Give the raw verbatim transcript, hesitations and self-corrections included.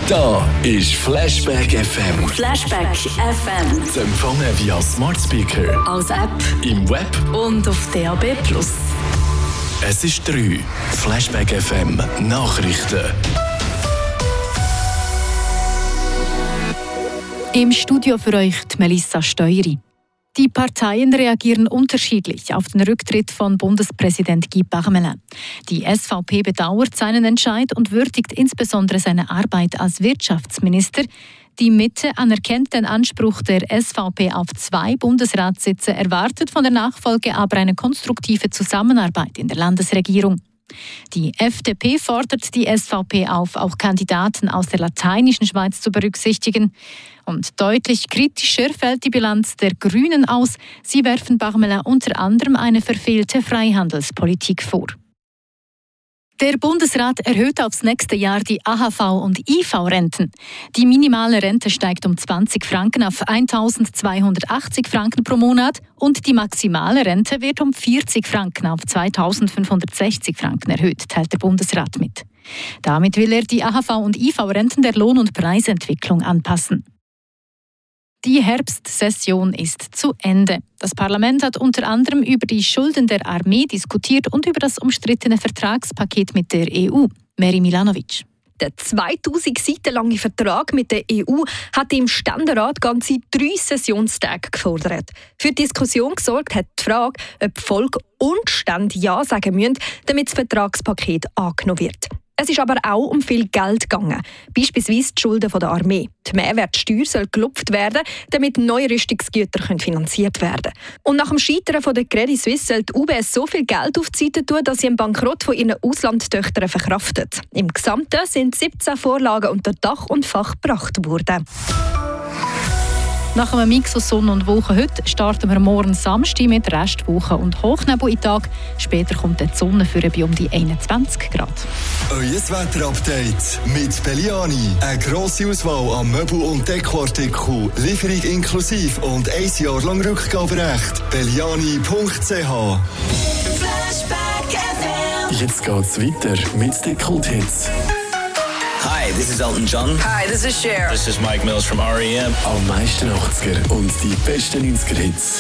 Da ist Flashback F M. Flashback F M. Zu empfangen via Smart Speaker, als App im Web und auf D A B plus. Es ist drei. Flashback F M Nachrichten. Im Studio für euch die Melissa Steueri. Die Parteien reagieren unterschiedlich auf den Rücktritt von Bundespräsident Guy Parmelin. Die S V P bedauert seinen Entscheid und würdigt insbesondere seine Arbeit als Wirtschaftsminister. Die Mitte anerkennt den Anspruch der S V P auf zwei Bundesratssitze, erwartet von der Nachfolge aber eine konstruktive Zusammenarbeit in der Landesregierung. Die F D P fordert die S V P auf, auch Kandidaten aus der lateinischen Schweiz zu berücksichtigen. Und deutlich kritischer fällt die Bilanz der Grünen aus. Sie werfen Parmelin unter anderem eine verfehlte Freihandelspolitik vor. Der Bundesrat erhöht aufs nächste Jahr die A H V- und I V-Renten. Die minimale Rente steigt um zwanzig Franken auf eintausendzweihundertachtzig Franken pro Monat und die maximale Rente wird um vierzig Franken auf zweitausendfünfhundertsechzig Franken erhöht, teilt der Bundesrat mit. Damit will er die A H V- und I V-Renten der Lohn- und Preisentwicklung anpassen. Die Herbstsession ist zu Ende. Das Parlament hat unter anderem über die Schulden der Armee diskutiert und über das umstrittene Vertragspaket mit der E U. Meri Milanovic. Der zweitausend Seiten lange Vertrag mit der E U hat im Ständerat ganze drei Sessionstage gefordert. Für Diskussion gesorgt hat die Frage, ob Volk und Stände Ja sagen müssen, damit das Vertragspaket angenommen wird. Es ist aber auch um viel Geld gegangen, beispielsweise die Schulden der Armee. Die Mehrwertsteuer soll gelupft werden, damit neue Rüstungsgüter finanziert werden können. Und nach dem Scheitern von der Credit Suisse soll die U B S so viel Geld auf die Seite tun, dass sie einen Bankrott von ihren Auslandstöchtern verkraftet. Im Gesamten sind siebzehn Vorlagen unter Dach und Fach gebracht worden. Nach einem Mix aus Sonne und Wolken heute starten wir morgen Samstag mit Restwoche und Hochnebel in den Tag. Später kommt die Sonne für bei um die einundzwanzig Grad. Euer Wetterupdate mit Belliani. Eine grosse Auswahl an Möbel- und Dekoartikeln, Lieferung inklusive und ein Jahr lang Rückgaberecht. belliani punkt c h. Jetzt geht's weiter mit den Kulthits. Hi, this is Elton John. Hi, this is Cher. This is Mike Mills from R E M. Am meisten achtziger und die besten neunziger Hits.